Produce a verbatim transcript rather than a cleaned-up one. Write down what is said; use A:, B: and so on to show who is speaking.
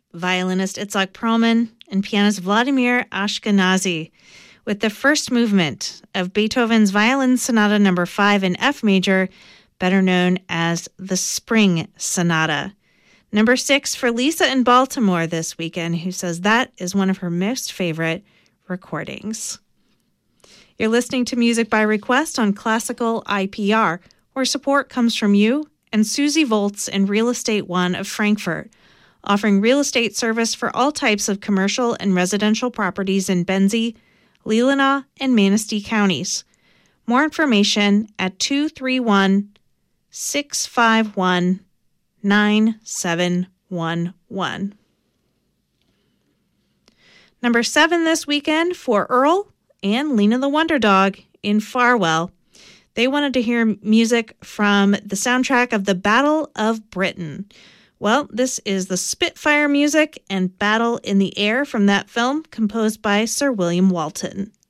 A: violinist Itzhak Perlman, and pianist Vladimir Ashkenazy, with the first movement of Beethoven's Violin Sonata number five in F major, better known as the Spring Sonata. Number six for Lisa in Baltimore this weekend, who says that is one of her most favorite recordings. You're listening to Music by Request on Classical I P R, where support comes from you and Susie Volz in Real Estate One of Frankfurt, offering real estate service for all types of commercial and residential properties in Benzie, Leelanau, and Manistee counties. More information at two three one, six five one, nine seven one one. Number seven this weekend for Earl and Lena the Wonder Dog in Farwell. They wanted to hear music from the soundtrack of the Battle of Britain. Well, this is the Spitfire music and Battle in the Air from that film, composed by Sir William Walton.